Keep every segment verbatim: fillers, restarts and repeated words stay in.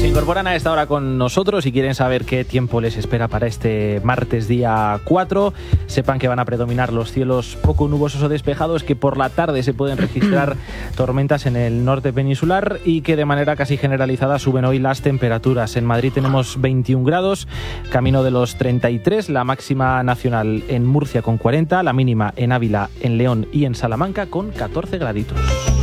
incorporan a esta hora con nosotros y quieren saber qué tiempo les espera para este martes día cuatro, sepan que van a predominar los cielos poco nubosos o despejados, que por la tarde se pueden registrar tormentas en el norte peninsular y que de manera casi generalizada suben hoy las temperaturas. En Madrid tenemos veintiún grados, camino de los treinta y tres, la máxima nacional en Murcia con cuarenta, la mínima en Ávila, en León y en Salamanca con catorce graditos.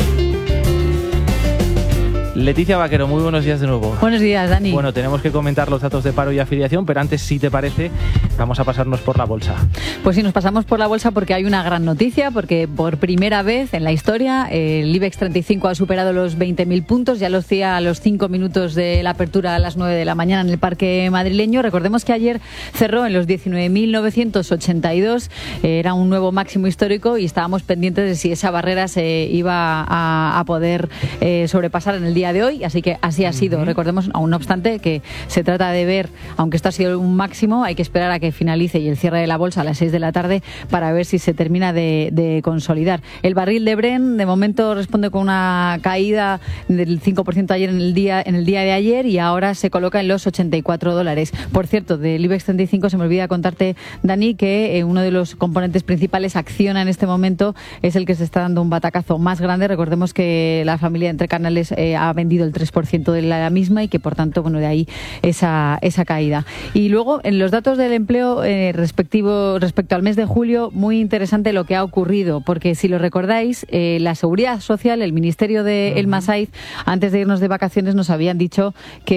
Leticia Vaquero, muy buenos días de nuevo. Buenos días, Dani. Bueno, tenemos que comentar los datos de paro y afiliación, pero antes, si te parece, vamos a pasarnos por la bolsa. Pues sí, nos pasamos por la bolsa porque hay una gran noticia, porque por primera vez en la historia el IBEX treinta y cinco ha superado los veinte mil puntos, ya lo hacía a los cinco minutos de la apertura a las nueve de la mañana en el Parque Madrileño. Recordemos que ayer cerró en los diecinueve mil novecientos ochenta y dos, eh, era un nuevo máximo histórico y estábamos pendientes de si esa barrera se iba a, a poder eh, sobrepasar en el día de hoy, así que así ha sido. Uh-huh. Recordemos, aún no obstante, que se trata de ver, aunque esto ha sido un máximo, hay que esperar a que finalice y el cierre de la bolsa a las seis de la tarde para ver si se termina de, de consolidar. El barril de Brent de momento responde con una caída del cinco por ciento ayer en el día en el día de ayer y ahora se coloca en los ochenta y cuatro dólares. Por cierto, del IBEX treinta y cinco se me olvida contarte, Dani, que eh, uno de los componentes principales, Acciona, en este momento es el que se está dando un batacazo más grande. Recordemos que la familia Entre Canales eh, ha vendido el tres por ciento de la misma y que por tanto, bueno, de ahí esa esa caída. Y luego en los datos del empleo eh, respectivo respecto al mes de julio, muy interesante lo que ha ocurrido, porque si lo recordáis, eh, la Seguridad Social, el Ministerio de uh-huh. El Masaiz, antes de irnos de vacaciones nos habían dicho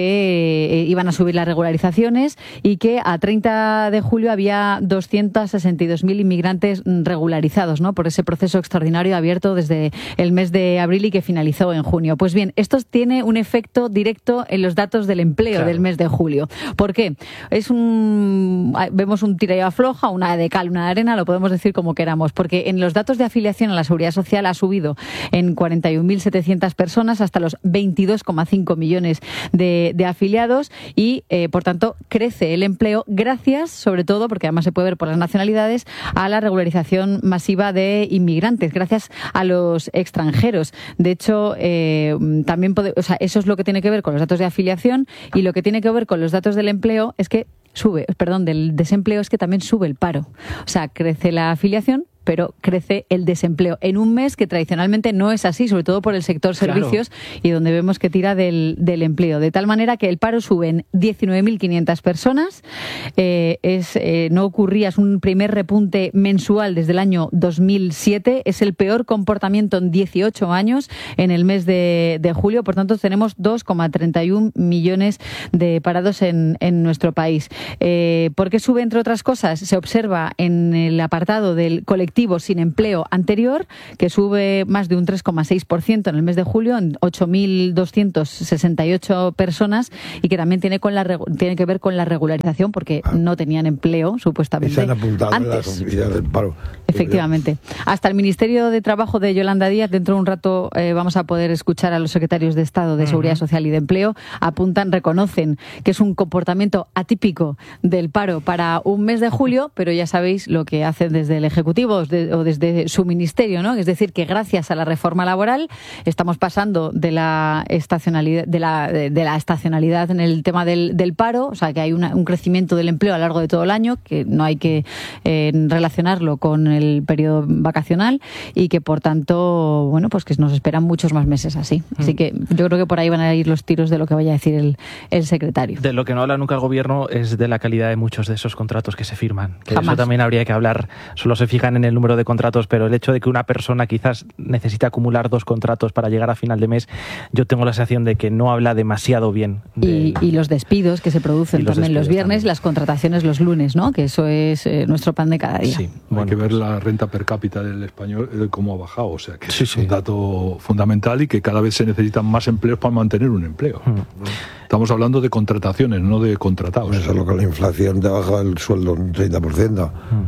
que eh, iban a subir las regularizaciones y que a treinta de julio había doscientos sesenta y dos mil inmigrantes regularizados, ¿no?, por ese proceso extraordinario abierto desde el mes de abril y que finalizó en junio. Pues bien, esto tiene un efecto directo en los datos del empleo claro. del mes de julio. ¿Por qué? Es un vemos un tira y afloja, una de cal, una de arena, lo podemos decir como queramos, porque en los datos de afiliación a la Seguridad Social ha subido en cuarenta y un mil setecientas personas hasta los veintidós coma cinco millones de, de afiliados y, eh, por tanto, crece el empleo gracias, sobre todo, porque además se puede ver por las nacionalidades, a la regularización masiva de inmigrantes, gracias a los extranjeros. De hecho, eh, también puede, o sea, eso es lo que tiene que ver con los datos de afiliación, y lo que tiene que ver con los datos del empleo es que sube, perdón, del desempleo es que también sube el paro. O sea, crece la afiliación, pero crece el desempleo en un mes que tradicionalmente no es así, sobre todo por el sector servicios, claro. y donde vemos que tira del, del empleo. De tal manera que el paro sube en diecinueve mil quinientas personas, eh, es, eh, no ocurría, es un primer repunte mensual desde el año dos mil siete, es el peor comportamiento en dieciocho años en el mes de, de julio, por tanto tenemos dos coma treinta y un millones de parados en, en nuestro país. Eh, ¿Por qué sube, entre otras cosas? Se observa en el apartado del colectivo sin empleo anterior, que sube más de un tres coma seis por ciento en el mes de julio, en ocho mil doscientas sesenta y ocho personas, y que también tiene con la tiene que ver con la regularización, porque ah. no tenían empleo, supuestamente, se han apuntado antes. En la subida del paro. Efectivamente. Hasta el Ministerio de Trabajo de Yolanda Díaz, dentro de un rato eh, vamos a poder escuchar a los secretarios de Estado de Seguridad uh-huh. Social y de Empleo, apuntan, reconocen que es un comportamiento atípico del paro para un mes de julio, pero ya sabéis lo que hacen desde el Ejecutivo De, o desde su ministerio, ¿no? Es decir, que gracias a la reforma laboral estamos pasando de la estacionalidad de la, de, de la estacionalidad en el tema del, del paro, o sea, que hay una, un crecimiento del empleo a lo largo de todo el año, que no hay que eh, relacionarlo con el periodo vacacional, y que por tanto, bueno, pues que nos esperan muchos más meses así. Así que yo creo que por ahí van a ir los tiros de lo que vaya a decir el, el secretario. De lo que no habla nunca el gobierno es de la calidad de muchos de esos contratos que se firman. Que eso también habría que hablar. Solo se fijan en el número de contratos, pero el hecho de que una persona quizás necesite acumular dos contratos para llegar a final de mes, yo tengo la sensación de que no habla demasiado bien. De... Y, y los despidos que se producen los también los viernes, también. Las contrataciones los lunes, ¿no? Que eso es eh, nuestro pan de cada día. Sí. Bueno, hay que ver la renta per cápita del español, eh, cómo ha bajado, o sea que sí, es sí. un dato fundamental, y que cada vez se necesitan más empleos para mantener un empleo. Hmm. Estamos hablando de contrataciones, no de contratados. Eso es lo que la inflación te baja el sueldo un treinta por ciento. Hmm.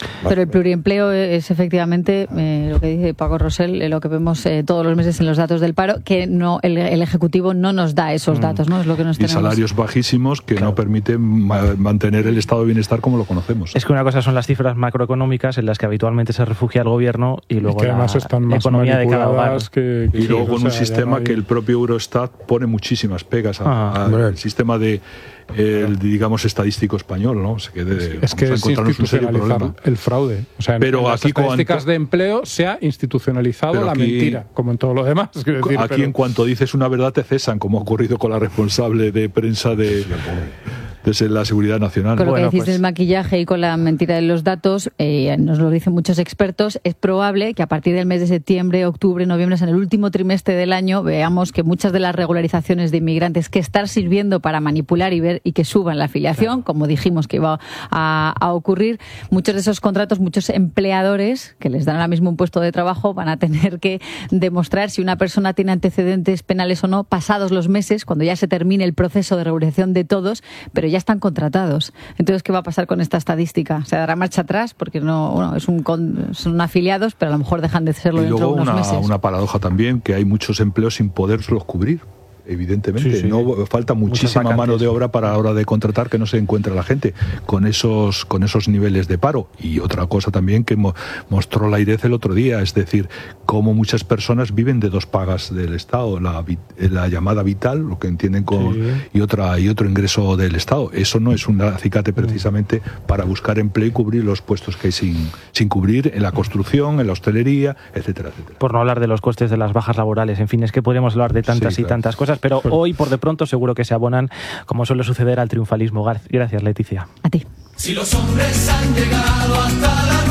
Pero el pluriempleo es efectivamente eh, lo que dice Paco Rosell, eh, lo que vemos eh, todos los meses en los datos del paro, que no el, el Ejecutivo no nos da esos datos, ¿no? Es lo que nos y tenemos. Salarios bajísimos que claro. no permiten ma- mantener el estado de bienestar como lo conocemos. Es que una cosa son las cifras macroeconómicas en las que habitualmente se refugia el gobierno y luego y que la, están más la economía de cada hogar. Que, que y luego sí, con o sea, un sistema no que el propio Eurostat pone muchísimas pegas ah, al sistema de el, digamos estadístico español, ¿no? Se quede, es que es institucionalizar el fraude. O sea, pero en las aquí estadísticas cuanto, de empleo se ha institucionalizado pero la aquí, mentira, como en todo lo demás. Decir, aquí pero... en cuanto dices una verdad te cesan, como ha ocurrido con la responsable de prensa de, de la Seguridad Nacional. Con lo bueno, que decís pues... del maquillaje y con la mentira de los datos, eh, nos lo dicen muchos expertos, es probable que a partir del mes de septiembre, octubre, noviembre, en el último trimestre del año, veamos que muchas de las regularizaciones de inmigrantes que están sirviendo para manipular y ver y que suban la afiliación, claro. como dijimos que iba a, a ocurrir, muchos de esos contratos, muchos empleadores que les dan ahora mismo un puesto de trabajo van a tener que demostrar si una persona tiene antecedentes penales o no, pasados los meses, cuando ya se termine el proceso de regularización de todos, pero ya están contratados. Entonces, ¿qué va a pasar con esta estadística? ¿Se dará marcha atrás? Porque no, bueno, es un con, son afiliados, pero a lo mejor dejan de serlo y dentro luego de unos una, meses. una paradoja también, que hay muchos empleos sin poderlos cubrir. Evidentemente, sí, sí. no falta muchísima mano de obra para la hora de contratar que no se encuentra la gente con esos con esos niveles de paro. Y otra cosa también que mo- mostró la AIREF el otro día, es decir, cómo muchas personas viven de dos pagas del Estado, la, la llamada vital, lo que entienden con, sí. y otra y otro ingreso del Estado. Eso no es un acicate precisamente para buscar empleo y cubrir los puestos que hay sin, sin cubrir en la construcción, en la hostelería, etcétera, etcétera. Por no hablar de los costes de las bajas laborales. En fin, es que podríamos hablar de tantas sí, claro. y tantas cosas, pero hoy, por de pronto, seguro que se abonan, como suele suceder, al triunfalismo. Gracias, Leticia. A ti. Si los hombres han llegado hasta la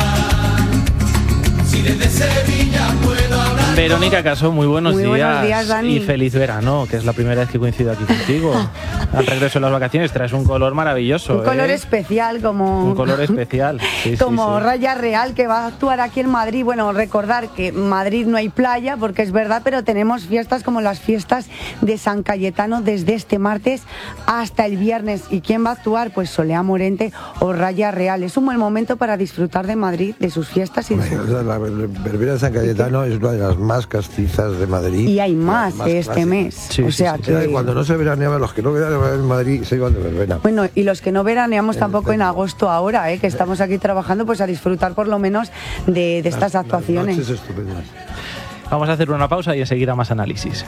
luna, si desde Sevilla puedo hablar... Verónica Casó, muy buenos muy días. Buenos días, Dani. Y feliz verano, que es la primera vez que coincido aquí contigo. Al regreso de las vacaciones traes un color maravilloso. Un color ¿eh? especial, como... Un color especial. Sí, como sí, sí. Raya Real, que va a actuar aquí en Madrid. Bueno, recordar que en Madrid no hay playa, porque es verdad, pero tenemos fiestas como las fiestas de San Cayetano desde este martes hasta el viernes. ¿Y quién va a actuar? Pues Solea Morente o Raya Real. Es un buen momento para disfrutar de Madrid, de sus fiestas y de su... La verbena de San Cayetano es una de las más castizas de Madrid. Y hay más, más este clásicas. mes. Sí, o sea, sí, sí, que... O sea, cuando no se veraneaban, los que no veraneaban en Madrid se iban de verbena. Bueno, y los que no veraneamos El tampoco centro. en agosto ahora, ¿eh? que estamos aquí trabajando, pues a disfrutar por lo menos de, de estas las, actuaciones. Las noches estupendas. Vamos a hacer una pausa y enseguida más análisis.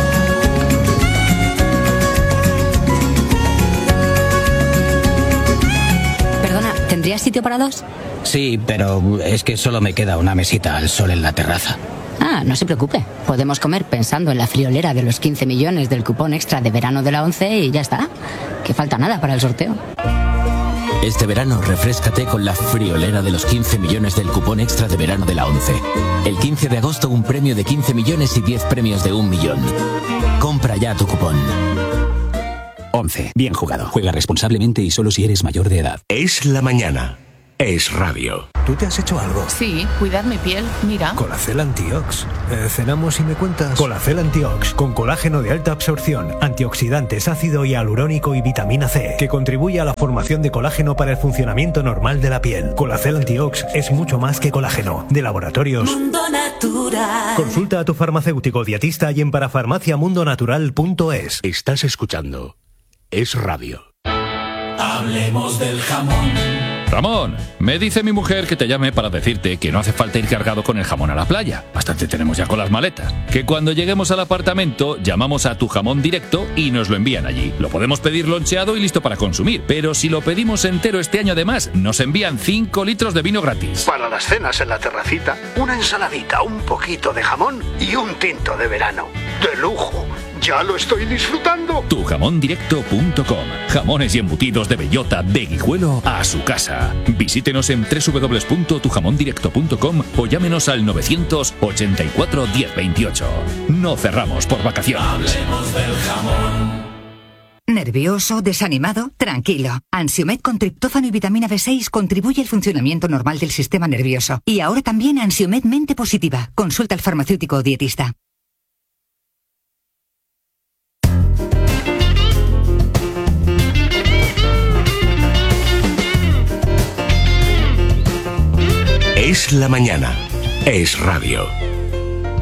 Perdona, ¿tendrías sitio para dos? Sí, pero es que solo me queda una mesita al sol en la terraza. Ah, no se preocupe. Podemos comer pensando en la friolera de los quince millones del cupón extra de verano de la ONCE y ya está. Que falta nada para el sorteo. Este verano refréscate con la friolera de los quince millones del cupón extra de verano de la ONCE. El quince de agosto un premio de quince millones y diez premios de un millón. Compra ya tu cupón. ONCE. Bien jugado. Juega responsablemente y solo si eres mayor de edad. Es la mañana. Es radio. ¿Tú te has hecho algo? Sí, cuidar mi piel, mira. Colacel Antiox. Eh, ¿Cenamos y me cuentas? Colacel Antiox, con colágeno de alta absorción, antioxidantes, ácido hialurónico y vitamina C, que contribuye a la formación de colágeno para el funcionamiento normal de la piel. Colacel Antiox es mucho más que colágeno. De Laboratorios Mundo Natural. Consulta a tu farmacéutico dietista y en parafarmaciamundonatural punto es. Estás escuchando Es Radio. Hablemos del jamón. Ramón, me dice mi mujer que te llame para decirte que no hace falta ir cargado con el jamón a la playa. Bastante tenemos ya con las maletas. Que cuando lleguemos al apartamento llamamos a Tu Jamón Directo y nos lo envían allí. Lo podemos pedir loncheado y listo para consumir. Pero si lo pedimos entero este año además, nos envían cinco litros de vino gratis. Para las cenas en la terracita, una ensaladita, un poquito de jamón y un tinto de verano. ¡De lujo! ¡Ya lo estoy disfrutando! tu jamón directo punto com. Jamones y embutidos de bellota de Guijuelo a su casa. Visítenos en doble u doble u doble u punto tu jamón directo punto com o llámenos al novecientos ochenta y cuatro diez veintiocho. No cerramos por vacaciones. Hablemos del jamón. ¿Nervioso? ¿Desanimado? Tranquilo. Ansiomed con triptófano y vitamina B seis contribuye al funcionamiento normal del sistema nervioso. Y ahora también Ansiomed Mente Positiva. Consulta al farmacéutico o dietista. Es la mañana. Es radio.